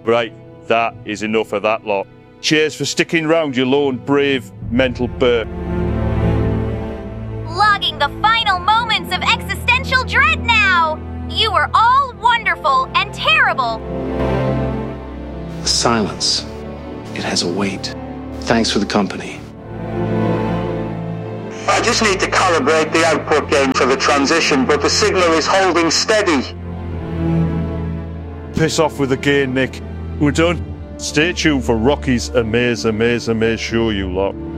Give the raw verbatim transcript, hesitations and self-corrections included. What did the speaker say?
Right, that is enough of that lot. Cheers for sticking round, you lone brave mental bird. Logging the final moments of existential dread now! You were all wonderful and terrible! Silence. It has a weight. Thanks for the company. I just need to calibrate the output gain for the transition, but the signal is holding steady. Piss off with the gain, Nick. We're done. Stay tuned for Rocky's Amaze, Amaze, Amaze show, you lot.